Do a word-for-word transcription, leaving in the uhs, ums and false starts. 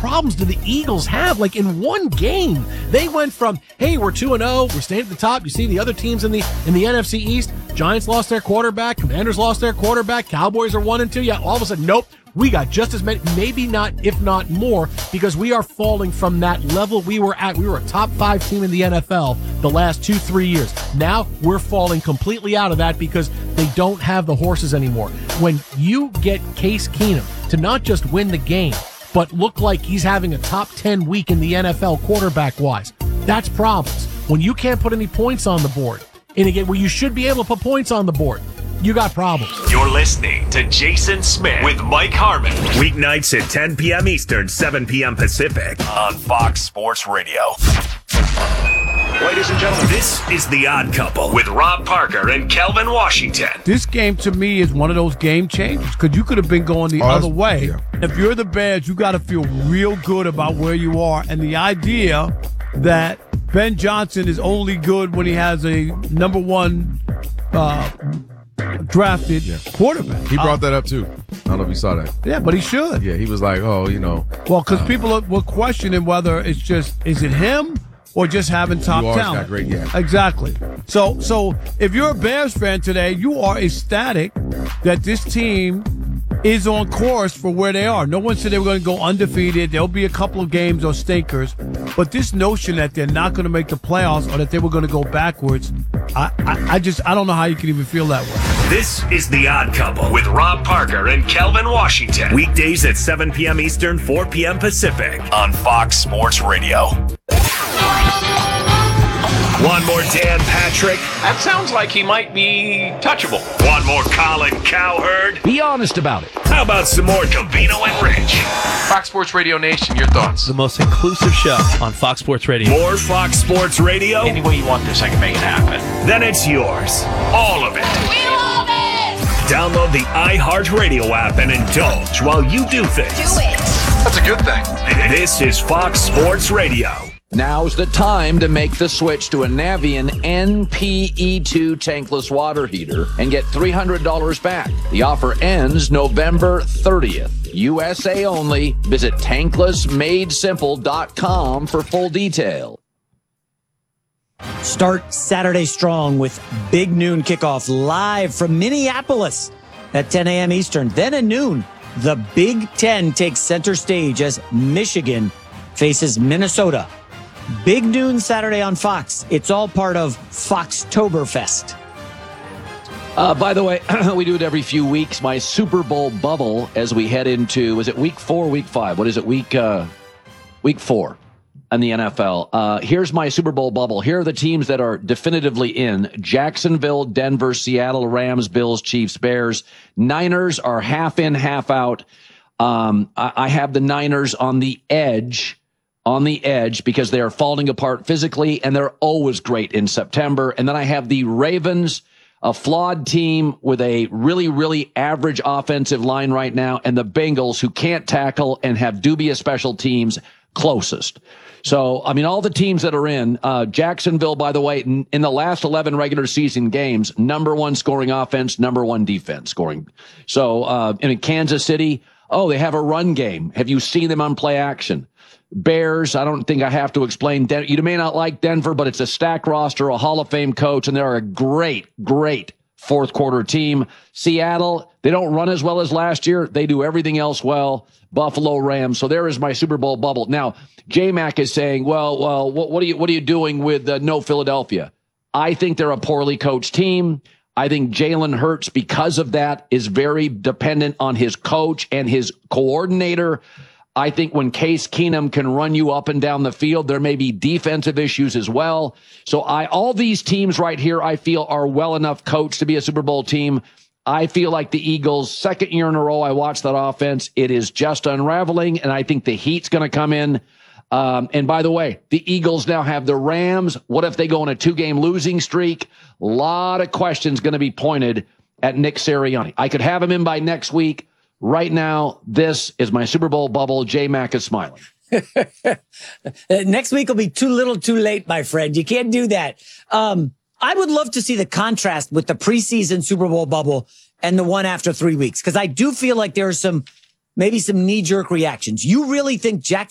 problems do the Eagles have? Like, in one game, they went from, hey, we're two and oh, we're staying at the top. You see the other teams in the in the N F C East. Giants lost their quarterback. Commanders lost their quarterback. Cowboys are one and two. Yeah, all of a sudden, nope. We got just as many, maybe not, if not more, because we are falling from that level we were at. We were a top five team in the N F L the last two, three years. Now we're falling completely out of that because they don't have the horses anymore. When you get Case Keenum to not just win the game, but look like he's having a top ten week in the N F L quarterback-wise, that's problems. When you can't put any points on the board, and again, where you should be able to put points on the board, you got problems. You're listening to Jason Smith with Mike Harmon. Weeknights at ten p.m. Eastern, seven p.m. Pacific on Fox Sports Radio. Ladies and gentlemen, this is The Odd Couple with Rob Parker and Kelvin Washington. This game, to me, is one of those game changers because you could have been going the oh, other way. Yeah. If you're the Bears, you got to feel real good about where you are. And the idea that Ben Johnson is only good when he has a number one uh, drafted yeah. quarterback. He brought uh, that up, too. I don't know if you saw that. Yeah, but he should. Yeah, he was like, oh, you know. Well, because uh, people are, were questioning whether it's just, is it him or just having top talent? Got great, yeah. Exactly. So, so if you're a Bears fan today, you are ecstatic that this team is on course for where they are. No one said they were going to go undefeated. There'll be a couple of games or stinkers. But this notion that they're not going to make the playoffs or that they were going to go backwards, I, I, I just, I don't know how you can even feel that way. This is The Odd Couple with Rob Parker and Kelvin Washington. Weekdays at seven p.m. Eastern, four p.m. Pacific on Fox Sports Radio. One more Dan Patrick. That sounds like he might be touchable. One more Colin Cowherd. Be honest about it. How about some more Covino and Rich? Fox Sports Radio Nation, your thoughts? The most inclusive show on Fox Sports Radio. More Fox Sports Radio? Any way you want this, I can make it happen. Then it's yours. All of it. We love it! Download the iHeartRadio app and indulge while you do things. Do it. That's a good thing. This is Fox Sports Radio. Now's the time to make the switch to a Navien N P E two tankless water heater and get three hundred dollars back. The offer ends November thirtieth. U S A only. Visit tankless made simple dot com for full detail. Start Saturday strong with Big Noon kickoff live from Minneapolis at ten a.m. Eastern. Then at noon, the Big Ten takes center stage as Michigan faces Minnesota. Big Noon Saturday on Fox. It's all part of Foxtoberfest. Uh, by the way, we do it every few weeks. My Super Bowl bubble as we head into, is it week four, week five? What is it? Week uh, week four in the N F L. Uh, here's my Super Bowl bubble. Here are the teams that are definitively in. Jacksonville, Denver, Seattle, Rams, Bills, Chiefs, Bears. Niners are half in, half out. Um, I, I have the Niners on the edge. on the edge because they are falling apart physically, and they're always great in September. And then I have the Ravens, a flawed team with a really, really average offensive line right now, and the Bengals, who can't tackle and have dubious special teams, closest. So, I mean, all the teams that are in, uh, Jacksonville, by the way, in, in the last eleven regular season games, number one scoring offense, number one defense scoring. So, uh, in Kansas City, oh, they have a run game. Have you seen them on play action? Bears, I don't think I have to explain. Den- you may not like Denver, but it's a stacked roster, a Hall of Fame coach, and they're a great, great fourth quarter team. Seattle, they don't run as well as last year. They do everything else well. Buffalo Rams. So there is my Super Bowl bubble. Now, J-Mac is saying, well, well, what, what are you, what are you doing with uh, no Philadelphia? I think they're a poorly coached team. I think Jalen Hurts, because of that, is very dependent on his coach and his coordinator. I think when Case Keenum can run you up and down the field, there may be defensive issues as well. So I, all these teams right here, I feel are well enough coached to be a Super Bowl team. I feel like the Eagles, second year in a row, I watched that offense. It is just unraveling, and I think the heat's going to come in. Um, and by the way, the Eagles now have the Rams. What if they go on a two-game losing streak? A lot of questions going to be pointed at Nick Sirianni. I could have him in by next week. Right now, this is my Super Bowl bubble. J-Mac is smiling. Next week will be too little too late, my friend. You can't do that. Um, I would love to see the contrast with the preseason Super Bowl bubble and the one after three weeks, because I do feel like there are some, maybe some knee-jerk reactions. You really think Jack